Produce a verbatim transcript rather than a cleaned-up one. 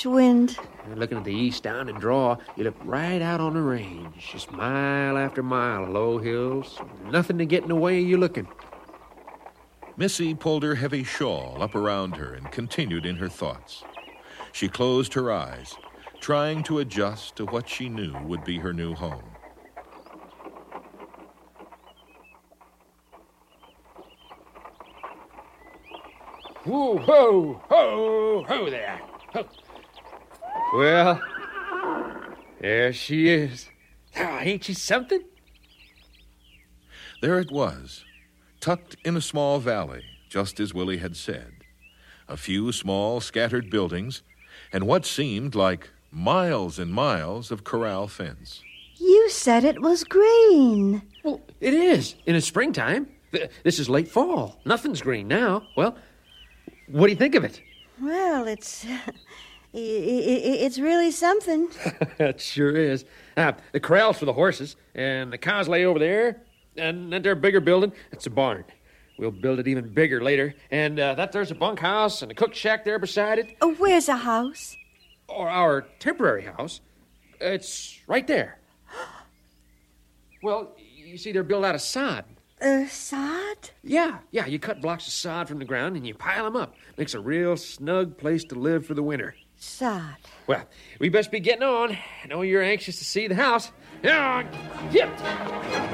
much wind. And looking at the east down and draw, you look right out on the range. Just mile after mile of low hills. Nothing to get in the way of you looking. Missy pulled her heavy shawl up around her and continued in her thoughts. She closed her eyes, trying to adjust to what she knew would be her new home. Whoa, whoa, ho, ho there. Ho. Well, there she is. Oh, ain't she something? There it was, tucked in a small valley, just as Willie had said. A few small, scattered buildings, and what seemed like miles and miles of corral fence. You said it was green. Well, it is, in the springtime. This is late fall. Nothing's green now. Well, what do you think of it? Well, it's... it's really something. It sure is. Uh, the corral's for the horses, and the cows lay over there, and that there bigger building, it's a barn. We'll build it even bigger later, and uh, that there's a bunkhouse and a cook shack there beside it. Oh, where's a house? Or our temporary house. It's right there. Well, you see, they're built out of sod. Uh, sod? Yeah, yeah, you cut blocks of sod from the ground and you pile them up. Makes a real snug place to live for the winter. Sod. Well, we best be getting on. I know you're anxious to see the house. Yeah, yep.